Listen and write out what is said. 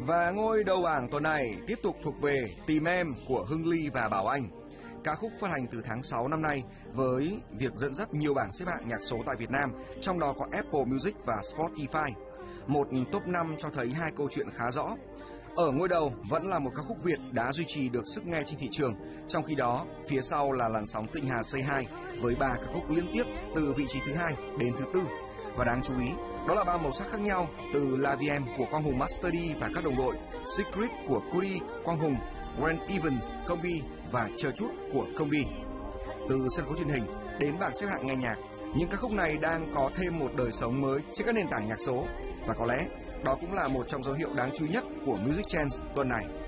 Và ngôi đầu bảng tuần này tiếp tục thuộc về Tìm Em của Hưng Ly và Bảo Anh. Ca khúc phát hành từ tháng 6 năm nay với việc dẫn dắt nhiều bảng xếp hạng nhạc số tại Việt Nam, trong đó có Apple Music và Spotify. Một top 5 cho thấy hai câu chuyện khá rõ. Ở ngôi đầu vẫn là một ca khúc Việt đã duy trì được sức nghe trên thị trường, trong khi đó phía sau là làn sóng Tinh Hà Say Hi với 3 ca khúc liên tiếp từ vị trí thứ 2 đến thứ 4. Và đáng chú ý, đó là 3 màu sắc khác nhau từ La Vie Em của Quang Hùng Master D và các đồng đội, Secret của Cudi, Quang Hùng, Grant Evans, Combi và Chờ Chút của Combi. Từ sân khấu truyền hình đến bảng xếp hạng nghe nhạc, những ca khúc này đang có thêm một đời sống mới trên các nền tảng nhạc số. Và có lẽ đó cũng là một trong dấu hiệu đáng chú ý nhất của Music Trends tuần này.